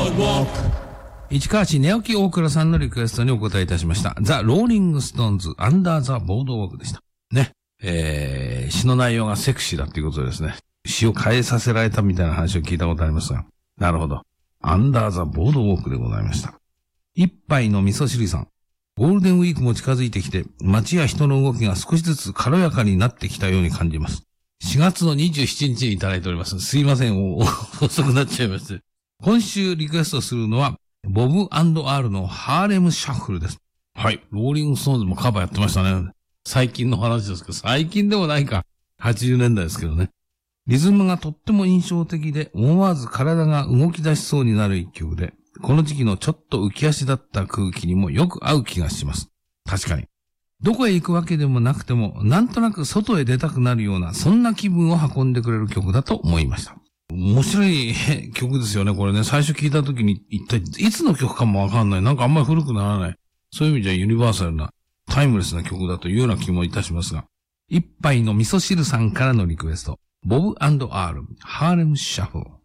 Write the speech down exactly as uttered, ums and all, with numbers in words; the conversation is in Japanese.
市川市寝起き大倉さんのリクエストにお答えいたしました。ザ・ローリング・ストーンズ、アンダー・ザ・ボードウォークでした。ね。えー、詩の内容がセクシーだっていうことですね。詩を変えさせられたみたいな話を聞いたことありますが。なるほど。アンダー・ザ・ボードウォークでございました。一杯の味噌汁さん。ゴールデンウィークも近づいてきて、街や人の動きが少しずつ軽やかになってきたように感じます。しがつのにじゅうしちにちにいただいております。すいません、遅くなっちゃいまして。今週リクエストするのは、ボブ&アールのハーレムシャッフルです。はい。ローリングストーンズもカバーやってましたね。最近の話ですけど、最近でもないか。はちじゅうねんだいですけどね。リズムがとっても印象的で、思わず体が動き出しそうになる一曲で、この時期のちょっと浮き足だった空気にもよく合う気がします。確かに。どこへ行くわけでもなくても、なんとなく外へ出たくなるような、そんな気分を運んでくれる曲だと思いました。面白い曲ですよね、これね。最初聞いた時に一体いつの曲かもわかんない。なんかあんまり古くならない。そういう意味じゃユニバーサルな、タイムレスな曲だというような気もいたしますが。一杯の味噌汁さんからのリクエスト。ボブ&アール、ハーレムシャッフル。